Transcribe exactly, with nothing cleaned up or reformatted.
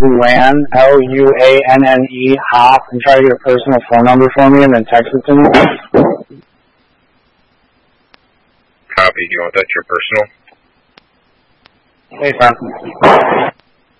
Luanne, L U A N N E, Hoff, and try to get a personal phone number for me and then text it to me? Copy. Do you want that to your personal? Hey, son.